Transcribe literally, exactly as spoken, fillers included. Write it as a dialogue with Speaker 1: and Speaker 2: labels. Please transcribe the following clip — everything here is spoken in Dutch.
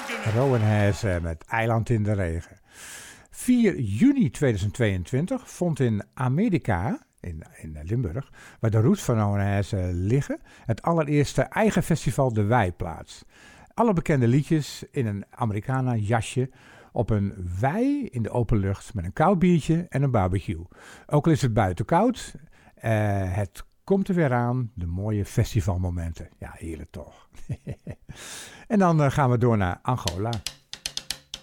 Speaker 1: Rowan Hees met Eiland in de Regen. vier juni tweeduizend tweeëntwintig vond in Amerika, in, in Limburg, waar de roots van Rowan Hees liggen, het allereerste eigen festival De Wei plaats. Alle bekende liedjes in een Americana jasje op een wei in de open lucht met een koud biertje en een barbecue. Ook al is het buiten koud, uh, het komt er weer aan, de mooie festivalmomenten. Ja, heerlijk toch. En dan uh, gaan we door naar Angola.